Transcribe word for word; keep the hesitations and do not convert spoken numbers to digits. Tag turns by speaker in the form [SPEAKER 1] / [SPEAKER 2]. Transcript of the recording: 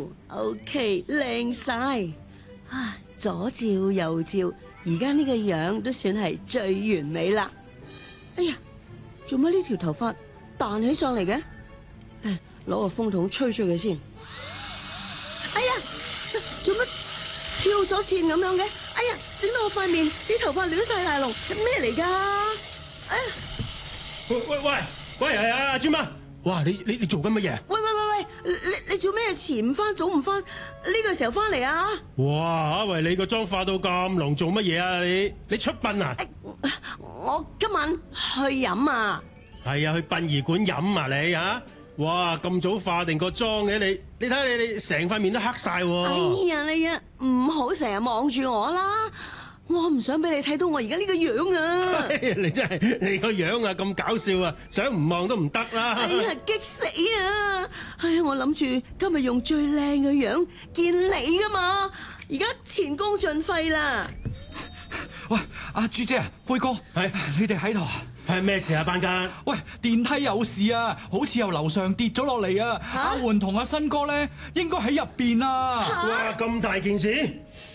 [SPEAKER 1] OK， 靚晒啊！左照右照，而家呢個樣都算係最完美啦。哎呀，做乜呢條頭髮彈起上嚟嘅？誒，攞個風筒吹吹佢先。哎呀，做乜跳咗線咁樣嘅？哎呀，整到我塊面啲頭髮亂晒大龍，咩嚟噶？哎呀！
[SPEAKER 2] 喂喂喂喂，係啊，豬媽！哇，你你你做緊乜嘢？
[SPEAKER 1] 喂喂喂喂，你你做咩遲唔翻早唔翻？呢個時候翻嚟啊？
[SPEAKER 2] 哇，喂，你個妝化到咁濃，做乜嘢啊？你你出殯啊？
[SPEAKER 1] 我今晚去飲啊！
[SPEAKER 2] 係啊，去殯儀館飲啊你啊！哇，咁早化定個妝嘅你？你睇下你你成塊面都黑晒喎！
[SPEAKER 1] 哎呀你啊，唔好成日望住我啦！我唔想俾你睇到我而家呢個樣啊！
[SPEAKER 2] 你真係你個樣啊咁搞笑啊，想唔望都唔得啦！
[SPEAKER 1] 哎呀，激死啊！哎呀，我諗住今日用最靚嘅樣見你噶嘛，而家前功盡廢啦！
[SPEAKER 3] 喂，阿朱姐啊，輝哥，係你哋喺度啊？
[SPEAKER 2] 係咩事啊，班家？
[SPEAKER 3] 喂，電梯有事啊，好似由樓上跌咗落嚟啊！阿媛同阿新哥咧，應該喺入邊啊！
[SPEAKER 2] 哇，咁大件事！